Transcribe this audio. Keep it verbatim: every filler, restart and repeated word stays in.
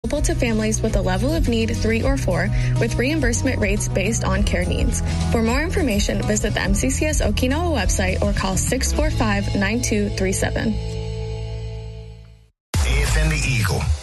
to families with a level of need three or four, with reimbursement rates based on care needs. For more information, visit the M C C S Okinawa website or call six four five, nine two three seven. A F M The Eagle.